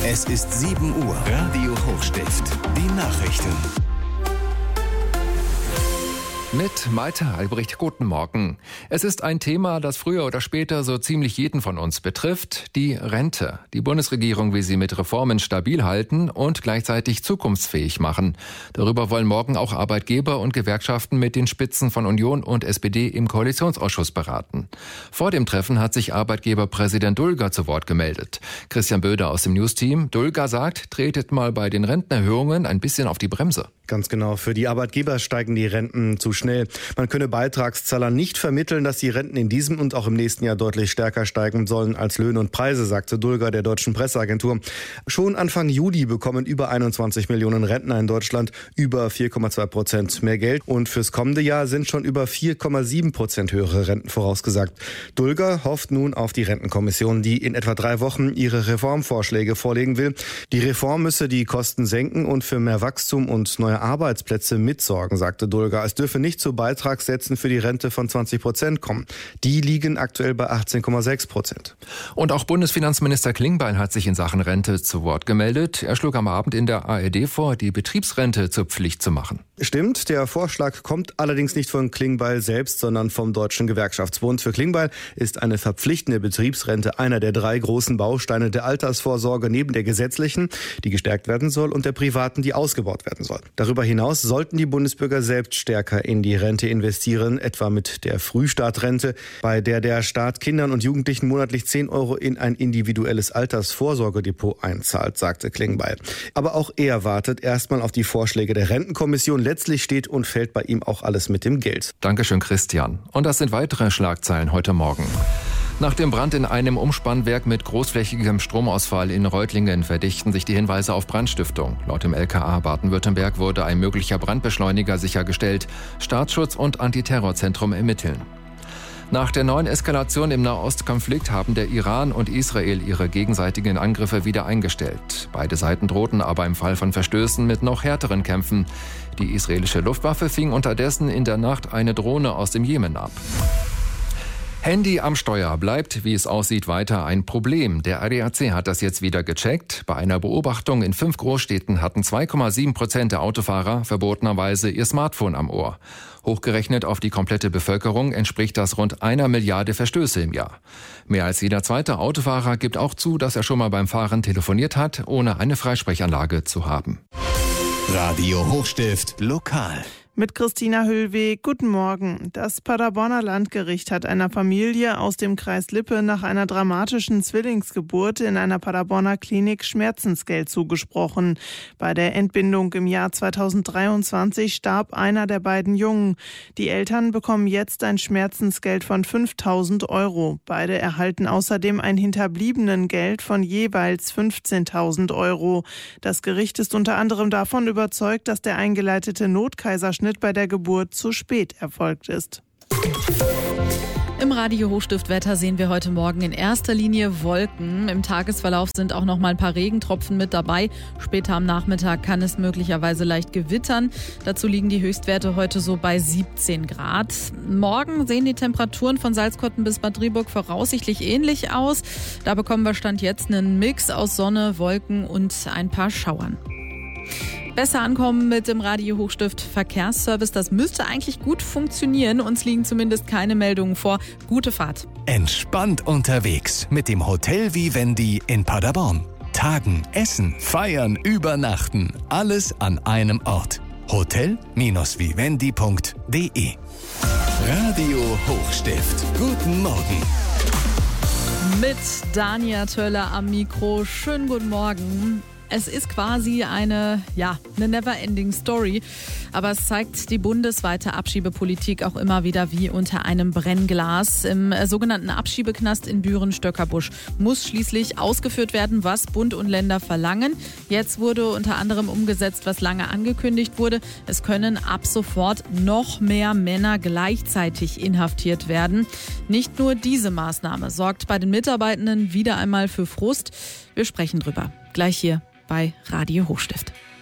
Es ist 7 Uhr. Radio Hochstift. Die Nachrichten. Mit Malte Albrecht, guten Morgen. Es ist ein Thema, das früher oder später so ziemlich jeden von uns betrifft, die Rente. Die Bundesregierung will sie mit Reformen stabil halten und gleichzeitig zukunftsfähig machen. Darüber wollen morgen auch Arbeitgeber und Gewerkschaften mit den Spitzen von Union und SPD im Koalitionsausschuss beraten. Vor dem Treffen hat sich Arbeitgeberpräsident Dulger zu Wort gemeldet. Christian Böder aus dem News-Team. Dulger sagt, tretet mal bei den Rentenerhöhungen ein bisschen auf die Bremse. Ganz genau. Für die Arbeitgeber steigen die Renten zu schnell. Man könne Beitragszahlern nicht vermitteln, dass die Renten in diesem und auch im nächsten Jahr deutlich stärker steigen sollen als Löhne und Preise, sagte Dulger der deutschen Presseagentur. Schon Anfang Juli bekommen über 21 Millionen Rentner in Deutschland über 4,2% mehr Geld. Und fürs kommende Jahr sind schon über 4,7% höhere Renten vorausgesagt. Dulger hofft nun auf die Rentenkommission, die in etwa 3 Wochen ihre Reformvorschläge vorlegen will. Die Reform müsse die Kosten senken und für mehr Wachstum und neue Arbeitsplätze mitsorgen, sagte Dulger. Es dürfe nicht zu Beitragssätzen für die Rente von 20% kommen. Die liegen aktuell bei 18,6%. Und auch Bundesfinanzminister Klingbeil hat sich in Sachen Rente zu Wort gemeldet. Er schlug am Abend in der ARD vor, die Betriebsrente zur Pflicht zu machen. Stimmt, der Vorschlag kommt allerdings nicht von Klingbeil selbst, sondern vom Deutschen Gewerkschaftsbund. Für Klingbeil ist eine verpflichtende Betriebsrente einer der 3 großen Bausteine der Altersvorsorge neben der gesetzlichen, die gestärkt werden soll, und der privaten, die ausgebaut werden soll. Darüber hinaus sollten die Bundesbürger selbst stärker in die Rente investieren, etwa mit der Frühstartrente, bei der der Staat Kindern und Jugendlichen monatlich 10 € in ein individuelles Altersvorsorgedepot einzahlt, sagte Klingbeil. Aber auch er wartet erstmal auf die Vorschläge der Rentenkommission. Letztlich steht und fällt bei ihm auch alles mit dem Geld. Dankeschön, Christian. Und das sind weitere Schlagzeilen heute Morgen. Nach dem Brand in einem Umspannwerk mit großflächigem Stromausfall in Reutlingen verdichten sich die Hinweise auf Brandstiftung. Laut dem LKA Baden-Württemberg wurde ein möglicher Brandbeschleuniger sichergestellt. Staatsschutz und Antiterrorzentrum ermitteln. Nach der neuen Eskalation im Nahostkonflikt haben der Iran und Israel ihre gegenseitigen Angriffe wieder eingestellt. Beide Seiten drohten aber im Fall von Verstößen mit noch härteren Kämpfen. Die israelische Luftwaffe fing unterdessen in der Nacht eine Drohne aus dem Jemen ab. Handy am Steuer bleibt, wie es aussieht, weiter ein Problem. Der ADAC hat das jetzt wieder gecheckt. Bei einer Beobachtung in 5 Großstädten hatten 2,7% der Autofahrer verbotenerweise ihr Smartphone am Ohr. Hochgerechnet auf die komplette Bevölkerung entspricht das rund 1 Milliarde Verstöße im Jahr. Mehr als jeder zweite Autofahrer gibt auch zu, dass er schon mal beim Fahren telefoniert hat, ohne eine Freisprechanlage zu haben. Radio Hochstift lokal. Mit Christina Höllweg, guten Morgen. Das Paderborner Landgericht hat einer Familie aus dem Kreis Lippe nach einer dramatischen Zwillingsgeburt in einer Paderborner Klinik Schmerzensgeld zugesprochen. Bei der Entbindung im Jahr 2023 starb einer der beiden Jungen. Die Eltern bekommen jetzt ein Schmerzensgeld von 5.000 €. Beide erhalten außerdem ein Hinterbliebenengeld von jeweils 15.000 €. Das Gericht ist unter anderem davon überzeugt, dass der eingeleitete Notkaiserschnitt bei der Geburt zu spät erfolgt ist. Im Radio Hochstift-Wetter sehen wir heute Morgen in erster Linie Wolken. Im Tagesverlauf sind auch noch mal ein paar Regentropfen mit dabei. Später am Nachmittag kann es möglicherweise leicht gewittern. Dazu liegen die Höchstwerte heute so bei 17 Grad. Morgen sehen die Temperaturen von Salzkotten bis Bad Driburg voraussichtlich ähnlich aus. Da bekommen wir Stand jetzt einen Mix aus Sonne, Wolken und ein paar Schauern. Besser ankommen mit dem Radio Hochstift Verkehrsservice, das müsste eigentlich gut funktionieren. Uns liegen zumindest keine Meldungen vor. Gute Fahrt. Entspannt unterwegs mit dem Hotel Vivendi in Paderborn. Tagen, essen, feiern, übernachten. Alles an einem Ort. Hotel-vivendi.de. Radio Hochstift. Guten Morgen. Mit Dania Töller am Mikro. Schönen guten Morgen. Es ist quasi eine never-ending Story, aber es zeigt die bundesweite Abschiebepolitik auch immer wieder wie unter einem Brennglas. Im sogenannten Abschiebeknast in Büren-Stöckerbusch muss schließlich ausgeführt werden, was Bund und Länder verlangen. Jetzt wurde unter anderem umgesetzt, was lange angekündigt wurde. Es können ab sofort noch mehr Männer gleichzeitig inhaftiert werden. Nicht nur diese Maßnahme sorgt bei den Mitarbeitenden wieder einmal für Frust. Wir sprechen drüber. Gleich hier bei Radio Hochstift.